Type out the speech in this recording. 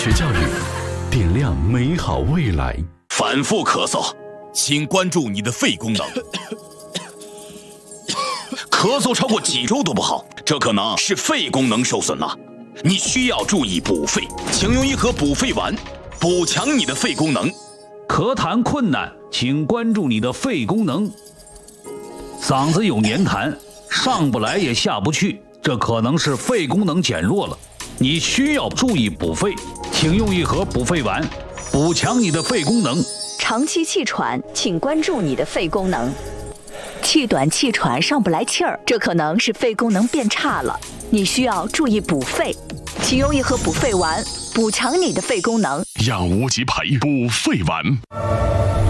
学教育，点亮美好未来。 反复咳嗽，请关注你的肺功能。咳嗽超过几周都不好，这可能是肺功能受损了。你需要注意补肺，请用一盒补肺丸，补强你的肺功能。 咳痰困难，请关注你的肺功能。嗓子有黏痰，上不来也下不去，这可能是肺功能减弱了。你需要注意补肺，请用一盒补肺丸，补强你的肺功能。 长期气喘，请关注你的肺功能。气短气喘上不来气儿，这可能是肺功能变差了，你需要注意补肺，请用一盒补肺丸，补强你的肺功能。 养无极培补肺丸。